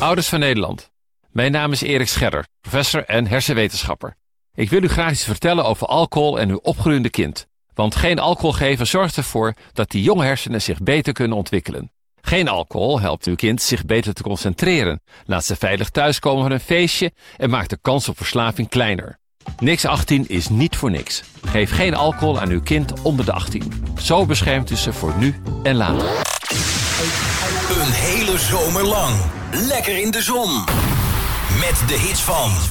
Ouders van Nederland. Mijn naam is Erik Scherder, professor en hersenwetenschapper. Ik wil u graag iets vertellen over alcohol en uw opgroeiende kind. Want geen alcohol geven zorgt ervoor dat die jonge hersenen zich beter kunnen ontwikkelen. Geen alcohol helpt uw kind zich beter te concentreren, laat ze veilig thuiskomen van een feestje en maakt de kans op verslaving kleiner. Niks 18 is niet voor niks. Geef geen alcohol aan uw kind onder de 18. Zo beschermt u ze voor nu en later. Een hele zomer lang. Lekker in de zon. Met de hits van